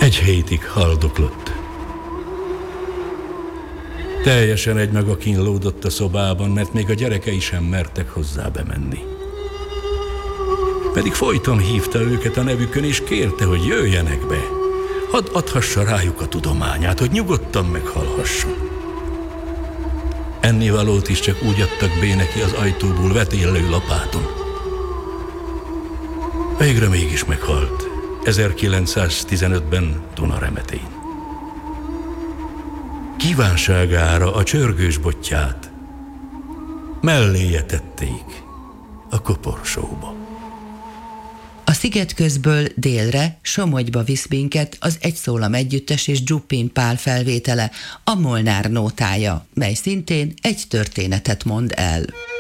Egy hétig haldoklott. Teljesen egymaga kínlódott a szobában, mert még a gyerekei sem mertek hozzá bemenni. Pedig folyton hívta őket a nevükön, és kérte, hogy jöjjenek be. Hadd adhassa rájuk a tudományát, hogy nyugodtan meghalhasson. Ennivalót is csak úgy adtak be neki az ajtóból vetéllő lapáton. Végre mégis meghalt, 1915-ben Dunaremetén. Kívánságára a csörgős botját melléje tették a koporsóba. A sziget közből délre Somogyba visz minket az Egy szólam együttes és Dzsuppin Pál felvétele, a Molnár nótája, mely szintén egy történetet mond el.